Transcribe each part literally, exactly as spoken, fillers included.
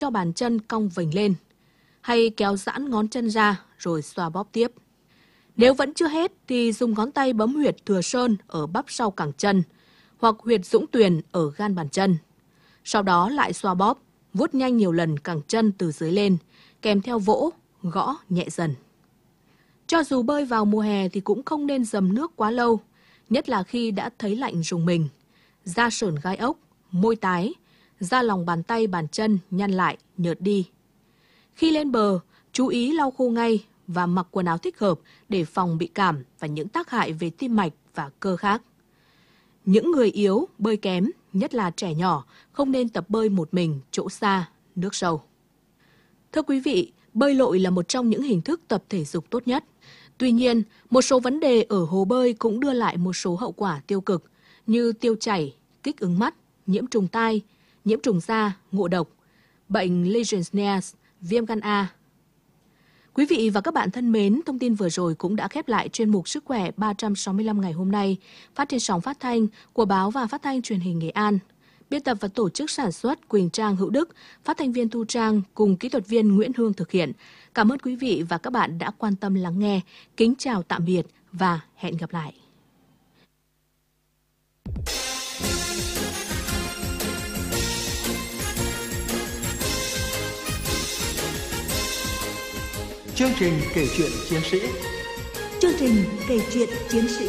cho bàn chân cong vểnh lên, hay kéo giãn ngón chân ra rồi xoa bóp tiếp. Nếu vẫn chưa hết thì dùng ngón tay bấm huyệt thừa sơn ở bắp sau cẳng chân hoặc huyệt dũng tuyền ở gan bàn chân. Sau đó lại xoa bóp, vuốt nhanh nhiều lần cẳng chân từ dưới lên, kèm theo vỗ, gõ nhẹ dần. Cho dù bơi vào mùa hè thì cũng không nên dầm nước quá lâu, nhất là khi đã thấy lạnh rùng mình. Da sởn gai ốc, môi tái, da lòng bàn tay bàn chân nhăn lại, nhợt đi. Khi lên bờ, chú ý lau khô ngay và mặc quần áo thích hợp để phòng bị cảm và những tác hại về tim mạch và cơ khác. Những người yếu, bơi kém, nhất là trẻ nhỏ, không nên tập bơi một mình, chỗ xa, nước sâu. Thưa quý vị, bơi lội là một trong những hình thức tập thể dục tốt nhất. Tuy nhiên, một số vấn đề ở hồ bơi cũng đưa lại một số hậu quả tiêu cực như tiêu chảy, kích ứng mắt, nhiễm trùng tai, nhiễm trùng da, ngộ độc, bệnh Legionnaires, viêm gan A. Quý vị và các bạn thân mến, thông tin vừa rồi cũng đã khép lại chuyên mục Sức khỏe ba trăm sáu mươi lăm ngày hôm nay, phát trên sóng phát thanh của Báo và Phát thanh Truyền hình Nghệ An. Biên tập và tổ chức sản xuất Quỳnh Trang Hữu Đức, phát thanh viên Thu Trang cùng kỹ thuật viên Nguyễn Hương thực hiện. Cảm ơn quý vị và các bạn đã quan tâm lắng nghe. Kính chào tạm biệt và hẹn gặp lại. Chương trình kể chuyện chiến sĩ. Chương trình kể chuyện chiến sĩ.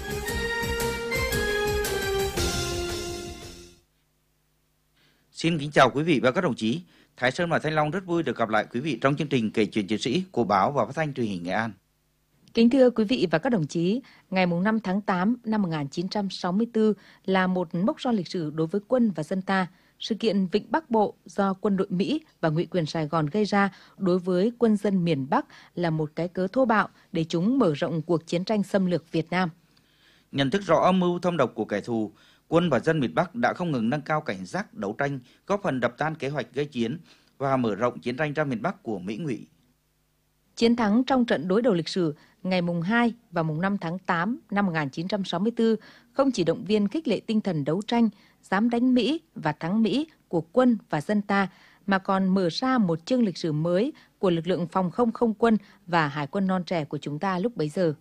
Xin kính chào quý vị và các đồng chí. Thái Sơn và Thanh Long rất vui được gặp lại quý vị trong chương trình kể chuyện chiến sĩ của Báo và Phát thanh Truyền hình Nghệ An. Kính thưa quý vị và các đồng chí, ngày năm tháng tám năm một nghìn chín trăm sáu mươi tư là một mốc son lịch sử đối với quân và dân ta. Sự kiện Vịnh Bắc Bộ do quân đội Mỹ và ngụy quyền Sài Gòn gây ra đối với quân dân miền Bắc là một cái cớ thô bạo để chúng mở rộng cuộc chiến tranh xâm lược Việt Nam. Nhận thức rõ âm mưu thâm độc của kẻ thù, quân và dân miền Bắc đã không ngừng nâng cao cảnh giác đấu tranh, góp phần đập tan kế hoạch gây chiến và mở rộng chiến tranh ra miền Bắc của Mỹ ngụy. Chiến thắng trong trận đối đầu lịch sử ngày mùng hai và mùng năm tháng tám năm một nghìn chín trăm sáu mươi tư không chỉ động viên khích lệ tinh thần đấu tranh, dám đánh Mỹ và thắng Mỹ của quân và dân ta, mà còn mở ra một chương lịch sử mới của lực lượng phòng không không quân và hải quân non trẻ của chúng ta lúc bấy giờ.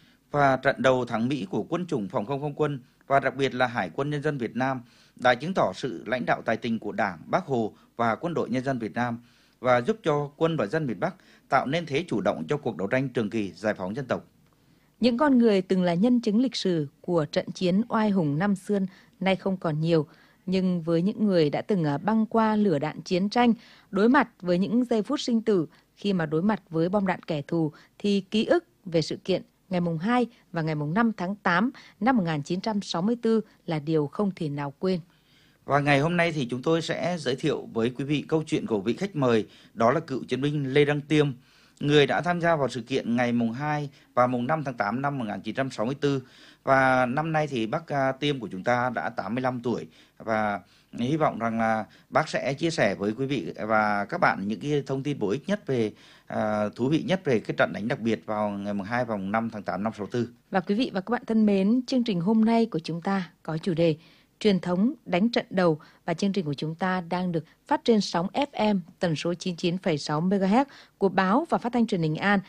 Và trận đầu thắng Mỹ của quân chủng phòng không không quân và đặc biệt là Hải quân Nhân dân Việt Nam đã chứng tỏ sự lãnh đạo tài tình của Đảng, Bác Hồ và Quân đội Nhân dân Việt Nam và giúp cho quân và dân miền Bắc tạo nên thế chủ động cho cuộc đấu tranh trường kỳ giải phóng dân tộc. Những con người từng là nhân chứng lịch sử của trận chiến oai hùng năm xưa nay không còn nhiều, nhưng với những người đã từng băng qua lửa đạn chiến tranh, đối mặt với những giây phút sinh tử khi mà đối mặt với bom đạn kẻ thù, thì ký ức về sự kiện ngày mùng hai và ngày mùng năm tháng tám năm một nghìn chín trăm sáu mươi tư là điều không thể nào quên. Và ngày hôm nay thì chúng tôi sẽ giới thiệu với quý vị câu chuyện của vị khách mời, đó là cựu chiến binh Lê Đăng Tiêm, người đã tham gia vào sự kiện ngày mùng hai và mùng năm tháng tám năm một nghìn chín trăm sáu mươi tư. Và năm nay thì bác Tiêm của chúng ta đã tám mươi lăm tuổi và hy vọng rằng là bác sẽ chia sẻ với quý vị và các bạn những cái thông tin bổ ích nhất về uh, thú vị nhất về cái trận đánh đặc biệt vào ngày mùng hai và mùng năm tháng tám năm sáu tư. Và quý vị và các bạn thân mến, chương trình hôm nay của chúng ta có chủ đề truyền thống đánh trận đầu, và chương trình của chúng ta đang được phát trên sóng ép em tần số chín mươi chín phẩy sáu mê ga héc của Báo và Phát thanh Truyền hình Nghệ An.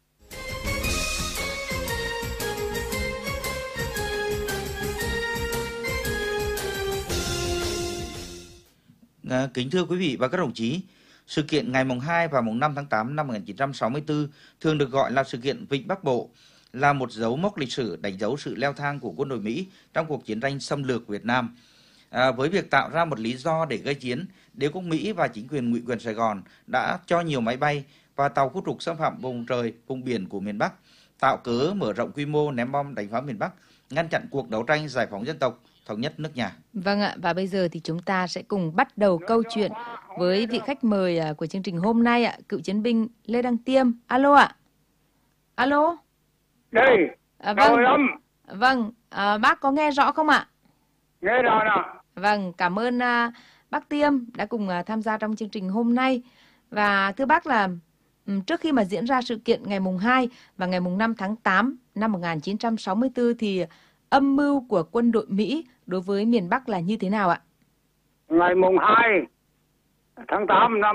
Kính thưa quý vị và các đồng chí, sự kiện ngày mùng hai và mùng năm tháng tám năm một nghìn chín trăm sáu mươi tư thường được gọi là sự kiện Vịnh Bắc Bộ, là một dấu mốc lịch sử đánh dấu sự leo thang của quân đội Mỹ trong cuộc chiến tranh xâm lược Việt Nam. À, với việc tạo ra một lý do để gây chiến, đế quốc Mỹ và chính quyền ngụy quyền Sài Gòn đã cho nhiều máy bay và tàu khu trục xâm phạm vùng trời, vùng biển của miền Bắc, tạo cớ mở rộng quy mô ném bom đánh phá miền Bắc, ngăn chặn cuộc đấu tranh giải phóng dân tộc, thống nhất nước nhà. Vâng ạ, và bây giờ thì chúng ta sẽ cùng bắt đầu câu chuyện với vị khách mời của chương trình hôm nay ạ, cựu chiến binh Lê Đăng Tiêm. Alo ạ. Alo. Đây. À, vâng. Lâm. Vâng, à, bác có nghe rõ không ạ? Nghe rõ nè. Vâng, cảm ơn à, bác Tiêm đã cùng à, tham gia trong chương trình hôm nay. Và thưa bác là um, trước khi mà diễn ra sự kiện ngày mùng hai và ngày mùng năm tháng tám năm một nghìn chín trăm sáu mươi tư thì âm mưu của quân đội Mỹ đối với miền Bắc là như thế nào ạ? Ngày mùng hai tháng tám năm